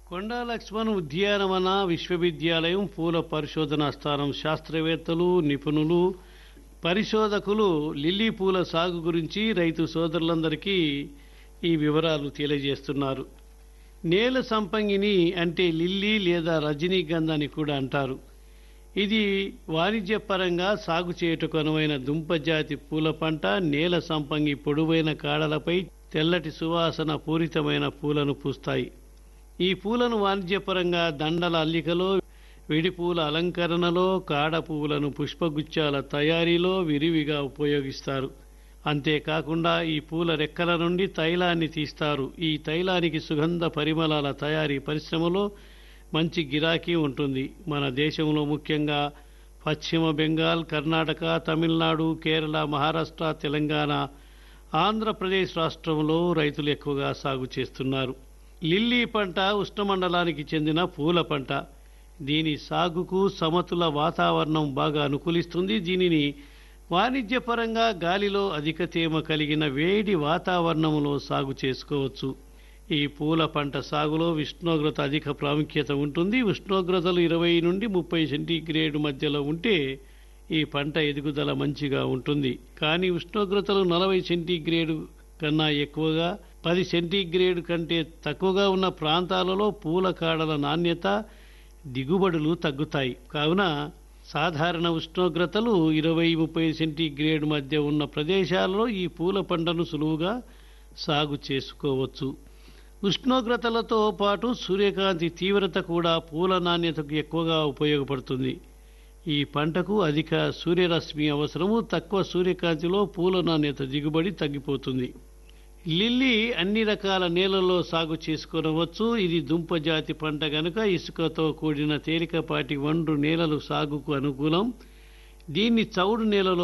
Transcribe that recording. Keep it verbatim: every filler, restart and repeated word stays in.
కొండా లక్ష్మణ్ ఉద్యానవన విశ్వవిద్యాలయం పూల పరిశోధనా స్థానం శాస్త్రవేత్తలు, నిపుణులు, పరిశోధకులు లిల్లీ పూల సాగు గురించి రైతు సోదరులందరికీ ఈ వివరాలు తెలియజేస్తున్నారు. నేల సంపంగిని అంటే లిల్లీ లేదా రజనీగంధ అని కూడా అంటారు. ఇది వాణిజ్యపరంగా సాగు చేయుటకు అనువైన దుంపజాతి పూల పంట. నేల సంపంగి పొడవైన కాడలపై తెల్లటి సువాసన పూరితమైన పూలను పూస్తాయి. ఈ పూలను వాణిజ్యపరంగా దండల అల్లికలో, విడిపూల అలంకరణలో, కాడ పువ్వులను పుష్పగుచ్చాల తయారీలో విరివిగా ఉపయోగిస్తారు. అంతేకాకుండా ఈ పూల రెక్కల నుండి తైలాన్ని తీస్తారు. ఈ తైలానికి సుగంధ పరిమళాల తయారీ పరిశ్రమలో మంచి గిరాకీ ఉంటుంది. మన దేశంలో ముఖ్యంగా పశ్చిమ బెంగాల్, కర్ణాటక, తమిళనాడు, కేరళ, మహారాష్ట్ర, తెలంగాణ, ఆంధ్రప్రదేశ్ రాష్ట్రంలో రైతులు ఎక్కువగా సాగు చేస్తున్నారు. లిల్లీ పంట ఉష్ణమండలానికి చెందిన పూల పంట. దీని సాగుకు సమతుల వాతావరణం బాగా అనుకూలిస్తుంది. దీనిని వాణిజ్యపరంగా గాలిలో అధిక తేమ కలిగిన వేడి వాతావరణంలో సాగు చేసుకోవచ్చు. ఈ పూల పంట సాగులో ఉష్ణోగ్రత అధిక ప్రాముఖ్యత ఉంటుంది. ఉష్ణోగ్రతలు ఇరవై నుండి ముప్పై సెంటీగ్రేడ్ మధ్యలో ఉంటే ఈ పంట ఎదుగుదల మంచిగా ఉంటుంది. కానీ ఉష్ణోగ్రతలు నలభై సెంటీగ్రేడ్ కన్నా ఎక్కువగా, పది సెంటీగ్రేడ్ కంటే తక్కువగా ఉన్న ప్రాంతాలలో పూల కాడల నాణ్యత, దిగుబడులు తగ్గుతాయి. కావున సాధారణ ఉష్ణోగ్రతలు ఇరవై ముప్పై సెంటీగ్రేడ్ మధ్య ఉన్న ప్రదేశాలలో ఈ పూల పంటను సులువుగా సాగు చేసుకోవచ్చు. ఉష్ణోగ్రతలతో పాటు సూర్యకాంతి తీవ్రత కూడా పూల నాణ్యతకు ఎక్కువగా ఉపయోగపడుతుంది. ఈ పంటకు అధిక సూర్యరశ్మి అవసరము. తక్కువ సూర్యకాంతిలో పూల నాణ్యత, దిగుబడి తగ్గిపోతుంది. లిల్లీ అన్ని రకాల నేలల్లో సాగు చేసుకోవచ్చు. ఇది దుంప జాతి పంట గనుక ఇసుకతో కూడిన తేలికపాటి ఒండ్రు నేలలు సాగుకు అనుకూలం. దీన్ని చౌడు నేలలో